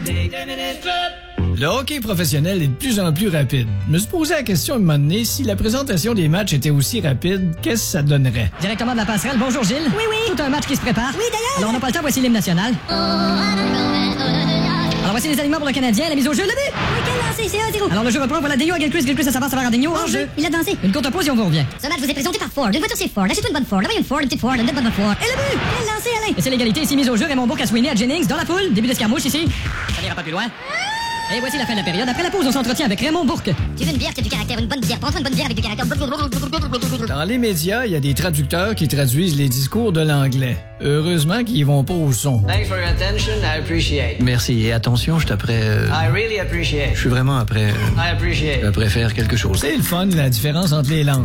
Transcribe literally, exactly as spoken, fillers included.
Le hockey professionnel est de plus en plus rapide. Je me suis posé la question à un moment donné, si la présentation des matchs était aussi rapide, qu'est-ce que ça donnerait? Directement de la passerelle, bonjour Gilles. Oui, oui. Tout un match qui se prépare. Oui, d'ailleurs. Alors on n'a pas le temps, voici l'hymne national. Alors voici les aliments pour le Canadien, la mise au jeu, le but! Oui, quel lancé, c'est un zéro. Alors le jeu reprend, voilà Daigneault à Gilchrist, Gilchrist à s'avance à Daigneault, hors jeu. Il a dansé. Une courte pause et on vous revient. Ce match vous est présenté par Ford. Une voiture, c'est Ford. Achetez une bonne Ford. Avez une Ford, une petite Ford, une bonne Ford. Et le but! Quel lancé, Alain! Et c'est l'égalité ici mise au jeu, Raymond Bourque à Sweeney à Jennings, dans la foule, début d'escarmouche ici. Ça n'ira pas plus loin. Et voici la fin de la période. Après la pause, on s'entretient avec Raymond Bourque. Tu veux une bière qui a du caractère, une bonne bière. Prends-toi une bonne bière avec du caractère. Dans les médias, il y a des traducteurs qui traduisent les discours de l'anglais. Heureusement qu'ils vont pas au son. Thanks for your attention, I appreciate. Merci, et attention, je t'apprête... Euh, I really appreciate. je suis vraiment après... Euh, I appreciate. après faire quelque chose. C'est le fun, la différence entre les langues.